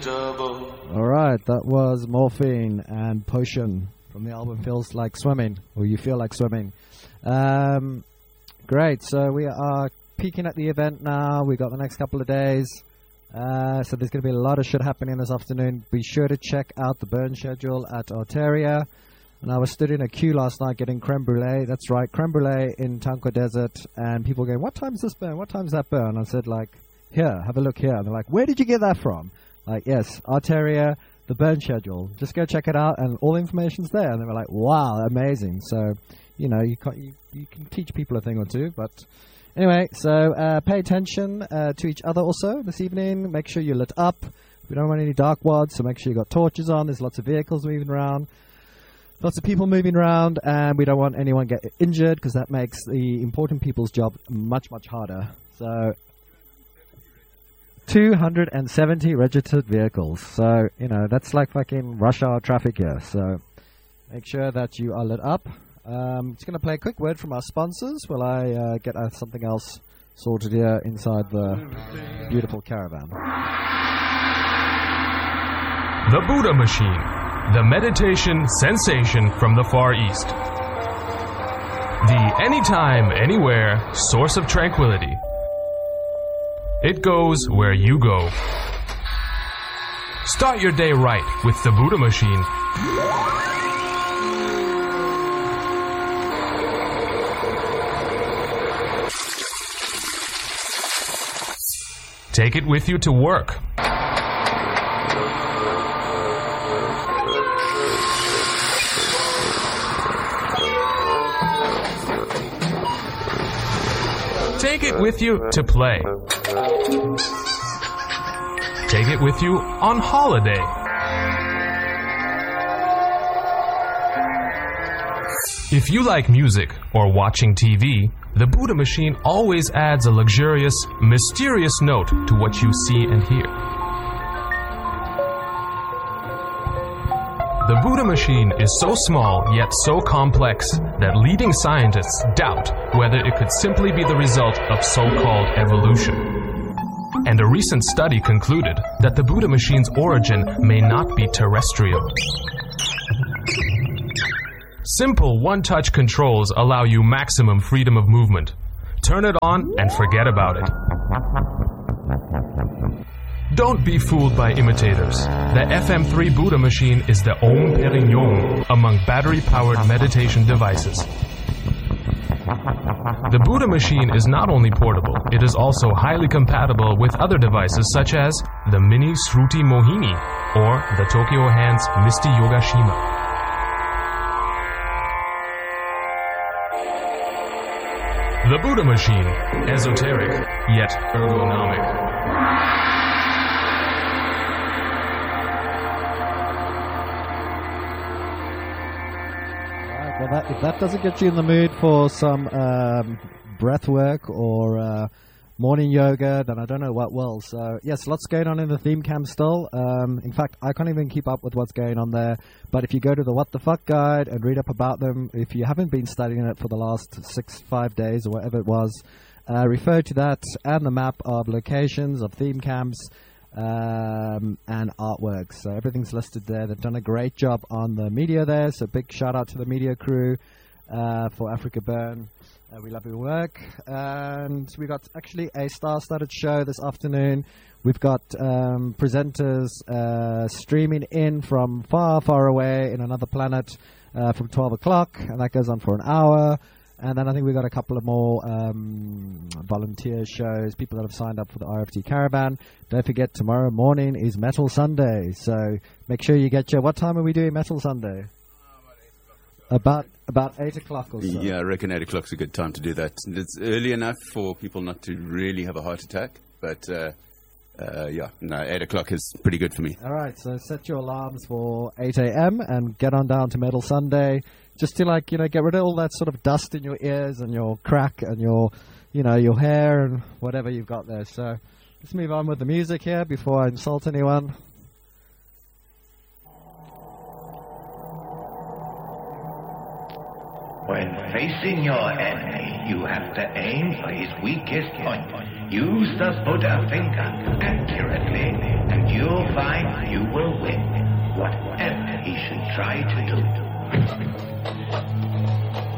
Alright, that was Morphine and Potion from the album Feels Like Swimming, or You Feel Like Swimming. Great, so we are peaking at the event now. We got the next couple of days. So there's going to be a lot of shit happening this afternoon. Be sure to check out the burn schedule at Arteria. And I was stood in a queue last night getting creme brulee. That's right, creme brulee in Tanko Desert. And people going, what time's this burn? What time's that burn? I said, like, here, have a look here. And they're like, where did you get that from? Like, yes, Arteria, the burn schedule. Just go check it out, and all the information's there. And they were like, wow, amazing. So, you know, you can teach people a thing or two. But anyway, so pay attention to each other also this evening. Make sure you're lit up. We don't want any dark wads, so make sure you got torches on. There's lots of vehicles moving around. Lots of people moving around, and we don't want anyone get injured, because that makes the important people's job much, much harder. So 270 registered vehicles. So, you know, that's like fucking rush hour traffic here. So make sure that you are lit up. Just going to play a quick word from our sponsors while I get something else sorted here inside the beautiful caravan. The Buddha Machine, the meditation sensation from the Far East. The anytime, anywhere source of tranquility. It goes where you go. Start your day right with the Buddha Machine. Take it with you to work. Take it with you to play. Take it with you on holiday. If you like music or watching TV, the Buddha Machine always adds a luxurious, mysterious note to what you see and hear. The Buddha Machine is so small yet so complex that leading scientists doubt whether it could simply be the result of so-called evolution. And a recent study concluded that the Buddha Machine's origin may not be terrestrial. Simple one-touch controls allow you maximum freedom of movement. Turn it on and forget about it. Don't be fooled by imitators. The FM3 Buddha Machine is the Om Perignon among battery-powered meditation devices. The Buddha Machine is not only portable, it is also highly compatible with other devices such as the Mini Sruti Mohini or the Tokyo Hands Misty Yogashima. The Buddha Machine, esoteric yet ergonomic. Well, if that doesn't get you in the mood for some breath work or morning yoga, then I don't know what will. So, yes, lots going on in the theme camp still. In fact, I can't even keep up with what's going on there. But if you go to the What the Fuck guide and read up about them, if you haven't been studying it for the last 5 days or whatever it was, refer to that and the map of locations of theme camps and artworks. So everything's listed there. They've done a great job on the media there, so big shout out to the media crew for Africa Burn. We love your work. And we got actually a star-studded show this afternoon. We've got presenters streaming in from far, far away in another planet from 12 o'clock, and that goes on for an hour. And then I think we've got a couple of more volunteer shows, people that have signed up for the RFT Caravan. Don't forget, tomorrow morning is Metal Sunday. So make sure you get your... What time are we doing Metal Sunday? About 8 o'clock or so. Yeah, I reckon 8 o'clock's a good time to do that. It's early enough for people not to really have a heart attack. But, yeah, no, 8 o'clock is pretty good for me. All right, so set your alarms for 8 a.m. and get on down to Metal Sunday. Just to, like, you know, get rid of all that sort of dust in your ears and your crack and your, you know, your hair and whatever you've got there. So let's move on with the music here before I insult anyone. When facing your enemy, you have to aim for his weakest point. Use the Buddha finger accurately, and you'll find you will win, whatever he should try to do.